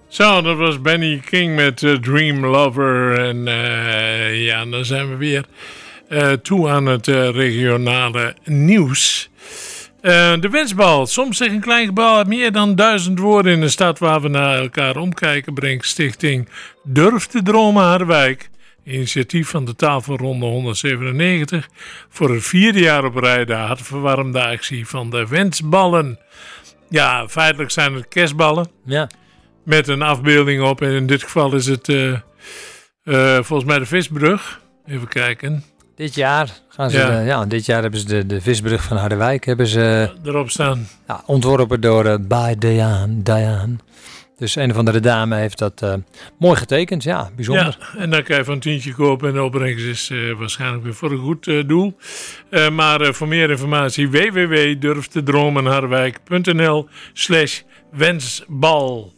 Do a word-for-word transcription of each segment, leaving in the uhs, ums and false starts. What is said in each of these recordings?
Zo, dat was Benny King met uh, Dream Lover. En uh, ja, dan zijn we weer uh, toe aan het uh, regionale nieuws. Uh, de wensbal. Soms zegt een klein gebouw meer dan duizend woorden in de stad waar we naar elkaar omkijken, brengt Stichting Durf te Dromen Harderwijk. Initiatief van de tafelronde honderdzevenennegentig voor het vierde jaar op rij de hartverwarmde actie van de wensballen. Ja, feitelijk zijn het kerstballen. Ja. Met een afbeelding op. En in dit geval is het uh, uh, volgens mij de visbrug. Even kijken. Dit jaar gaan ze Ja. De, ja, dit jaar hebben ze de, de visbrug van Harderwijk hebben ze Erop staan. ja, ontworpen door uh, bij Diane, Diane. Dus een of andere dame heeft dat uh, mooi getekend. Ja, bijzonder. Ja, en dan kan je van een tientje kopen. En de opbrengst is uh, waarschijnlijk weer voor een goed uh, doel. Uh, maar uh, voor meer informatie w w w punt durftedromenharderwijk punt n l slash wensbal.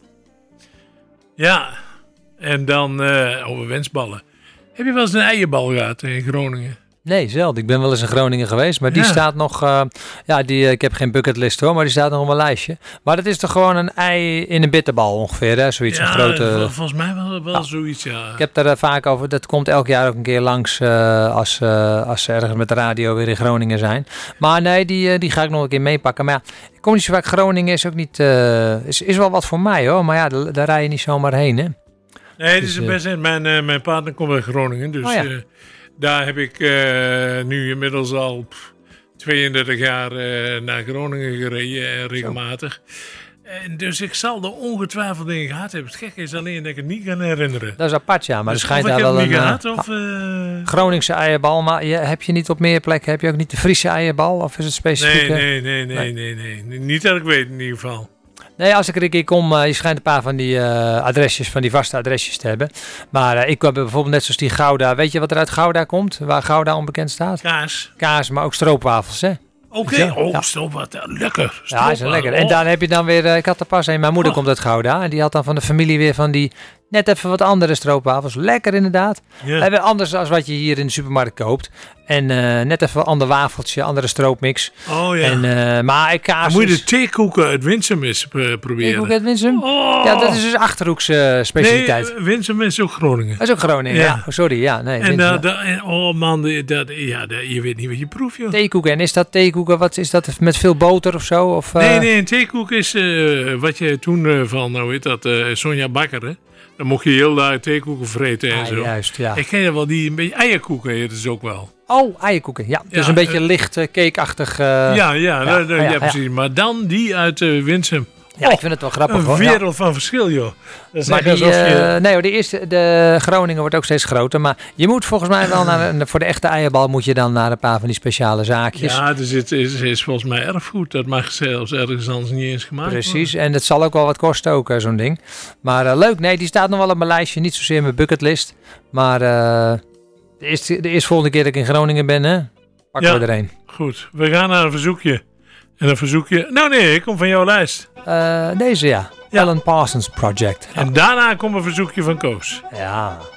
Ja, en dan uh, over wensballen. Heb je wel eens een eierbal gehad in Groningen? Nee, zelden. Ik ben wel eens in Groningen geweest, maar die Ja. staat nog... Uh, ja, die, uh, ik heb geen bucketlist hoor, maar die staat nog op mijn lijstje. Maar dat is toch gewoon een ei in een bitterbal ongeveer, hè? Zoiets, Ja, een grote... vol- volgens mij wel, wel Ja. zoiets, ja. Ik heb daar uh, vaak over, dat komt elk jaar ook een keer langs uh, als, uh, als ze ergens met de radio weer in Groningen zijn. Maar nee, die, uh, die ga ik nog een keer meepakken. Maar ja, ik kom niet zo vaak. Groningen is ook niet... Uh, is, is wel wat voor mij hoor, maar ja, daar, daar rij je niet zomaar heen, hè? Nee, het Dus, is uh, best. Mijn, uh, mijn partner komt uit Groningen, dus Oh ja. uh, daar heb ik uh, nu inmiddels al pff, tweeëndertig jaar uh, naar Groningen gereden, uh, regelmatig. En dus ik zal er ongetwijfeld in gehad hebben. Het gekke is alleen dat ik het niet kan herinneren. Dat is apart, ja. Maar Dus er schijnt of daar ik heb wel het een niet uh, gehad, of... Uh... Groningse eierbal. Maar je, heb je niet op meer plekken, heb je ook niet de Friese eierbal? Of is het specifiek? Nee, nee, nee, nee, nee, nee, nee. Niet dat ik weet in ieder geval. Nee, als ik er een keer kom, uh, je schijnt een paar van die uh, adresjes, van die vaste adresjes te hebben. Maar uh, ik heb bijvoorbeeld net zoals die Gouda. Weet je wat er uit Gouda komt? Waar Gouda onbekend staat? Kaas. Kaas, maar ook stroopwafels, hè? Oké, Ja. oh, Ja. stroopwafel. Lekker. Ja, is wel lekker. En Oh. dan heb je dan weer, uh, ik had er pas een, mijn moeder Oh. komt uit Gouda. En die had dan van de familie weer van die, net even wat andere stroopwafels. Lekker inderdaad. Ja. Hebben anders dan wat je hier in de supermarkt koopt. En uh, net even een ander wafeltje, andere stroopmix. Oh ja. En, uh, maar kaas Dan moet je is- de theekoeken uit Winsum eens uh, proberen. Kijk, uit Winsum? Oh. Ja, dat is dus Achterhoekse uh, specialiteit. Nee, uh, Winsum is ook Groningen. Dat is ook Groningen, Ja. ja. Oh, sorry, ja. Nee, En, Winsum, uh, ja. da, en oh man, die- dat, ja, dat, je weet niet wat je proeft, joh. Theekoeken. En is dat theekoeken, wat is dat met veel boter of zo? Of, uh, Nee, nee, een theekoek is uh, wat je toen uh, van, nou weet dat, uh, Sonja Bakker, hè. Dan mocht je heel daar theekoeken vreten en Ah, zo. juist, ja. Ik ken je wel, die een beetje eierkoeken heet het ook wel. Oh, eierkoeken, ja. Dus Ja, een beetje uh, licht uh, cakeachtig. Uh, ja, ja, ja, da- da- ja, ja, ja. precies. Maar dan die uit uh, Winsum. ja, ik vind het wel grappig Een hoor. Ja. wereld van verschil, joh. Dat is Maar echt die, alsof je... uh, nee hoor, de eerste, de Groningen wordt ook steeds groter. Maar je moet volgens mij wel naar, een- voor de echte eierbal moet je dan naar een paar van die speciale zaakjes. Ja, dus het is, is volgens mij erfgoed. Dat mag zelfs ergens anders niet eens gemaakt Precies, en het zal ook wel wat kosten ook, uh, zo'n ding. Maar uh, leuk, nee, die staat nog wel op mijn lijstje. Niet zozeer mijn bucketlist. Maar uh, de, eerste, de eerste volgende keer dat ik in Groningen ben, hè, pakken Ja. we er een. worden. Goed, we gaan naar een verzoekje. En een verzoekje... Nou nee, ik kom van jouw lijst. Uh, deze ja, Ja. Alan Parsons Project. En daarna komt een verzoekje van Koos. Ja.